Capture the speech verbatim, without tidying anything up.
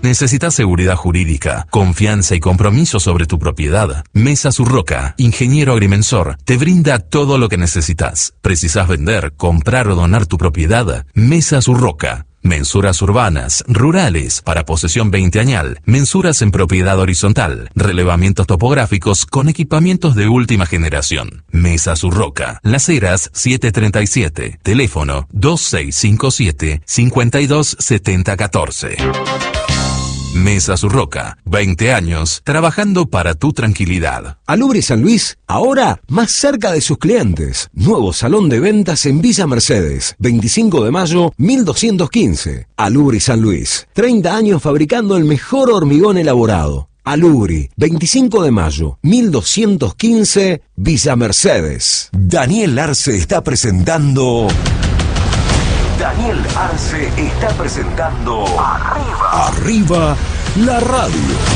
¿Necesitas seguridad jurídica, confianza y compromiso sobre tu propiedad? Mesa Surroca, ingeniero agrimensor, te brinda todo lo que necesitas. ¿Precisas vender, comprar o donar tu propiedad? Mesa Surroca. Mensuras urbanas, rurales, para posesión veinteañal, mensuras en propiedad horizontal, relevamientos topográficos con equipamientos de última generación. Mesa Surroca, Las Heras setecientos treinta y siete, teléfono dos seis cinco siete, cinco dos siete cero uno cuatro. Mesa Surroca, veinte años trabajando para tu tranquilidad. Alubre San Luis, ahora más cerca de sus clientes. Nuevo salón de ventas en Villa Mercedes, veinticinco de mayo, mil doscientos quince. Alubri San Luis, treinta años fabricando el mejor hormigón elaborado. Alubri, veinticinco de mayo, mil doscientos quince, Villa Mercedes. Daniel Arce está presentando... Daniel Arce está presentando Arriba. Arriba la radio.